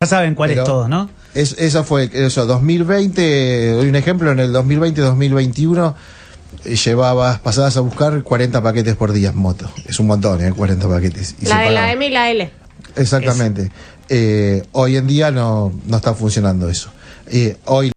Ya saben cuál es todo, ¿no? Esa fue, 2020, doy un ejemplo, en el 2020-2021 pasabas a buscar 40 paquetes por día en moto. Es un montón, 40 paquetes. Y la M y la L. Exactamente. Hoy en día no está funcionando eso. Hoy